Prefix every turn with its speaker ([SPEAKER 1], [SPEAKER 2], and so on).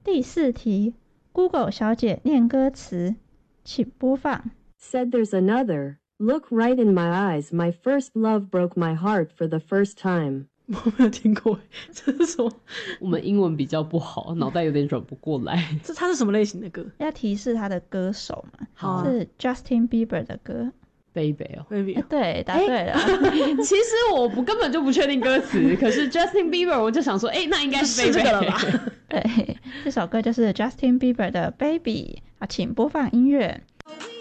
[SPEAKER 1] 第4题 Google 小姐念歌词，请播放。
[SPEAKER 2] Said there's another. Look right in my eyes. My first love broke my heart for the first time.
[SPEAKER 3] 我没有听过，这是什么？我们英文比较不好，脑袋有点转不过来。它是什么类型的歌？
[SPEAKER 1] 要提示他的歌手嘛？
[SPEAKER 3] 好
[SPEAKER 1] 是 Justin Bieber 的歌。
[SPEAKER 3] Baby 哦
[SPEAKER 1] ，Baby，对，答对了。
[SPEAKER 3] 其实我根本就不确定歌词，可是 Justin Bieber 我就想说，那应该是 Baby
[SPEAKER 1] 这个了吧？对，这首歌就是 Justin Bieber 的 Baby 啊，请播放音乐。